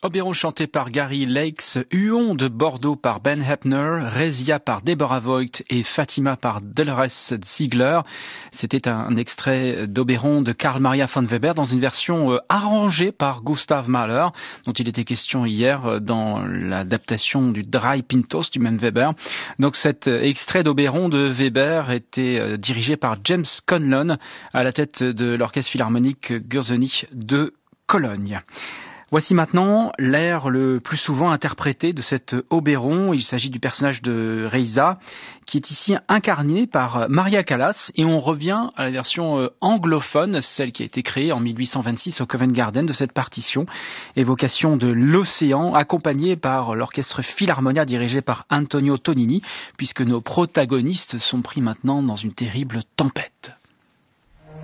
Oberon chanté par Gary Lakes, Huon de Bordeaux par Ben Heppner, Rezia par Deborah Voigt et Fatima par Dolores Ziegler. C'était un extrait d'Oberon de Carl Maria von Weber dans une version arrangée par Gustav Mahler, dont il était question hier dans l'adaptation du Drei Pintos du même Weber. Donc cet extrait d'Oberon de Weber était dirigé par James Conlon à la tête de l'orchestre philharmonique Gürzenich de Cologne. Voici maintenant l'air le plus souvent interprété de cet Oberon. Il s'agit du personnage de Reiza, qui est ici incarné par Maria Callas. Et on revient à la version anglophone, celle qui a été créée en 1826 au Covent Garden de cette partition. Évocation de l'océan, accompagnée par l'orchestre Philharmonia dirigé par Antonio Tonini, puisque nos protagonistes sont pris maintenant dans une terrible tempête.